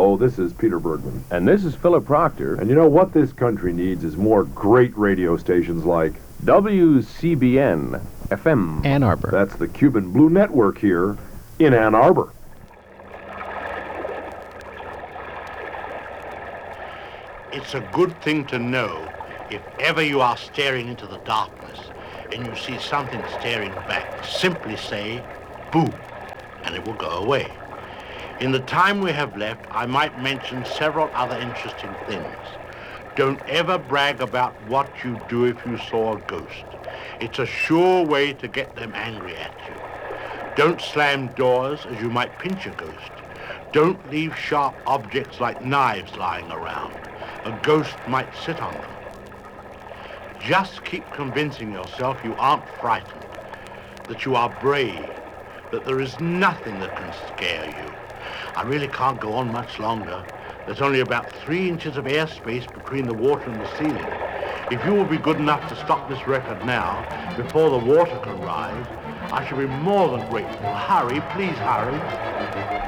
Hello, this is Peter Bergman. And this is Philip Proctor. And you know what this country needs is more great radio stations like WCBN FM Ann Arbor. That's the Cuban Blue Network here in Ann Arbor. It's a good thing to know if ever you are staring into the darkness and you see something staring back, simply say, boo, and it will go away. In the time we have left, I might mention several other interesting things. Don't ever brag about what you'd do if you saw a ghost. It's a sure way to get them angry at you. Don't slam doors as you might pinch a ghost. Don't leave sharp objects like knives lying around. A ghost might sit on them. Just keep convincing yourself you aren't frightened, that you are brave, that there is nothing that can scare you. I really can't go on much longer. There's only about 3 inches of airspace between the water and the ceiling. If you will be good enough to stop this record now, before the water can rise, I shall be more than grateful. Hurry, please hurry.